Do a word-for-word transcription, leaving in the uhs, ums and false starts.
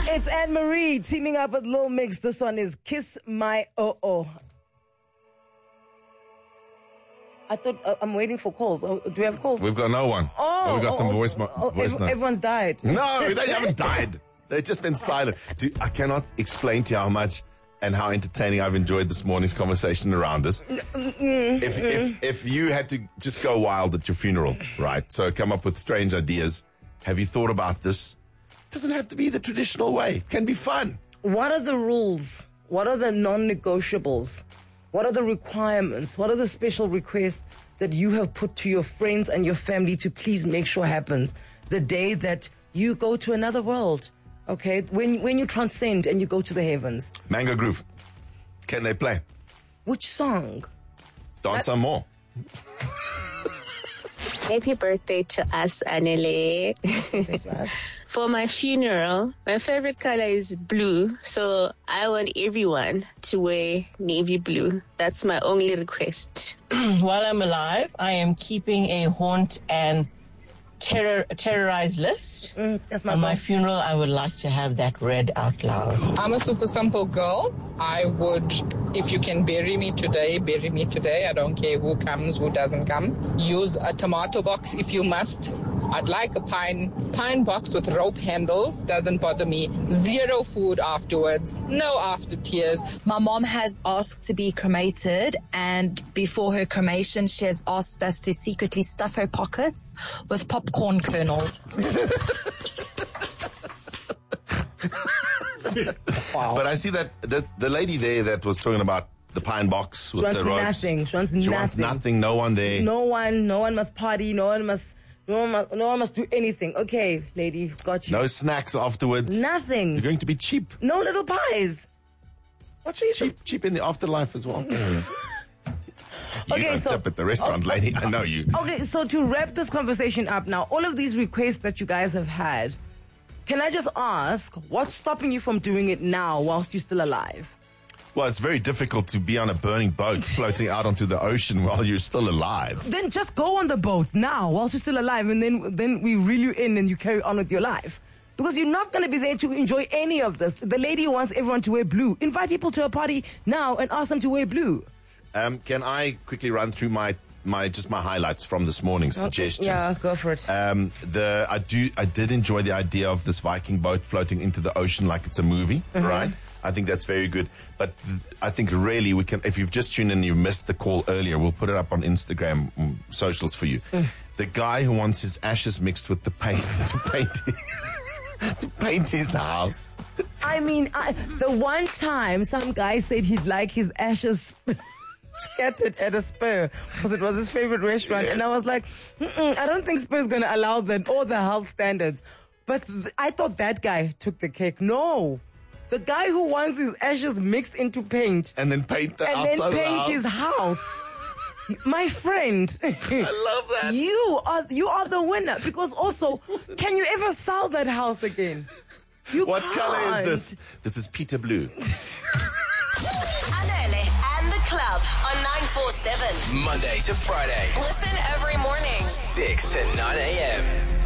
It's Anne Marie teaming up with Lil Mix. This one is Kiss My Oh Oh. I thought uh, I'm waiting for calls. Oh, do we have calls? We've got no one. Oh, oh we've got oh, some oh, voice, mo- oh, voice ev- notes. Everyone's died. No, they haven't died. They've just been silent. Dude, I cannot explain to you how much and how entertaining I've enjoyed this morning's conversation around this. If, if, if you had to just go wild at your funeral, right? So come up with strange ideas. Have you thought about this? It doesn't have to be the traditional way. It can be fun. What are the rules? What are the non-negotiables? What are the requirements? What are the special requests that you have put to your friends and your family to please make sure happens the day that you go to another world? Okay, when when you transcend and you go to the heavens. Mango Groove. Can they play? Which song? Dance That- some more. Happy birthday to us, Anele. For my funeral, my favorite color is blue, so I want everyone to wear navy blue. That's my only request. While I'm alive, I am keeping a haunt and terror terrorized list. Mm, that's my On my goal. funeral, I would like to have that read out loud. I'm a super simple girl. I would, if you can bury me today, bury me today. I don't care who comes, who doesn't come. Use a tomato box if you must. I'd like a pine pine box with rope handles. Doesn't bother me. Zero food afterwards. No after tears. My mom has asked to be cremated, and before her cremation, she has asked us to secretly stuff her pockets with popcorn kernels. Wow. But I see that the, the lady there that was talking about the pine box with She wants the ropes. nothing. She wants She nothing. wants nothing. No one there. No one, no one must party. No one must, no one must, no one must do anything. Okay, lady, got you. No snacks afterwards. Nothing. You're going to be cheap. No little pies. What's this? Cheap, cheap in the afterlife as well. You Okay, don't so- tip at the restaurant, lady. I know you. Okay, so to wrap this conversation up now, all of these requests that you guys have had, can I just ask, what's stopping you from doing it now whilst you're still alive? Well, it's very difficult to be on a burning boat floating out onto the ocean while you're still alive. Then just go on the boat now whilst you're still alive, and then then we reel you in and you carry on with your life. Because you're not going to be there to enjoy any of this. The lady wants everyone to wear blue. Invite people to a party now and ask them to wear blue. Um, can I quickly run through my, my just my highlights from this morning's suggestions? Yeah, go for it. Um, the I do I did enjoy the idea of this Viking boat floating into the ocean like it's a movie, right? I think that's very good. But th- I think really we can. If you've just tuned in and you missed the call earlier, we'll put it up on Instagram mm, socials for you. The guy who wants his ashes mixed with the paint to paint to paint his house. I mean, I, the one time some guy said he'd like his ashes scattered at a Spur because it was his favorite restaurant. Yes. And I was like, Mm-mm, I don't think Spur's going to allow that or the health standards. But th- I thought that guy took the cake. No. The guy who wants his ashes mixed into paint And then paint the and then outside paint of the his house. house. My friend. I love that. You are you are the winner because also, can you ever sell that house again? You What can't. color is this? This is Peter Blue. Anele and the club on nine four seven. Monday to Friday, Listen every morning. six to nine a.m.